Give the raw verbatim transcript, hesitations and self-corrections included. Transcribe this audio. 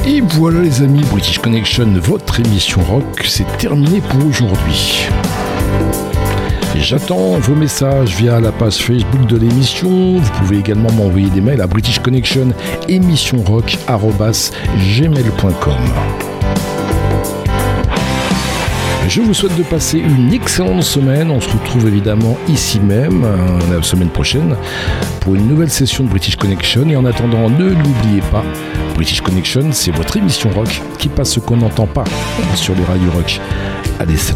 Et voilà les amis, British Connection, votre émission rock, c'est terminé pour aujourd'hui. J'attends vos messages via la page Facebook de l'émission. Vous pouvez également m'envoyer des mails à british connection émission rock arobase gmail point com. Je vous souhaite de passer une excellente semaine. On se retrouve évidemment ici même la semaine prochaine pour une nouvelle session de British Connection. Et en attendant, ne l'oubliez pas, British Connection, c'est votre émission rock qui passe ce qu'on n'entend pas sur les radios rock. Allez, salut.